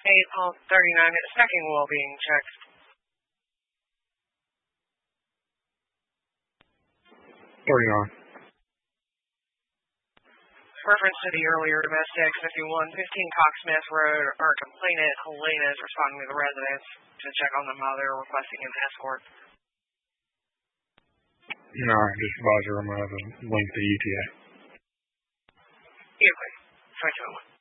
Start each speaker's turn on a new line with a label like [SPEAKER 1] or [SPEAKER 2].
[SPEAKER 1] 8:39, stacking well-being check.
[SPEAKER 2] 39.
[SPEAKER 1] Reference to the earlier domestic 5115 Cox Smith Road, our complainant Helena is responding to the residents to check on them while they're requesting an escort.
[SPEAKER 2] Alright, just advise her I'm going to have a link to UTA.
[SPEAKER 1] Okay. 2201.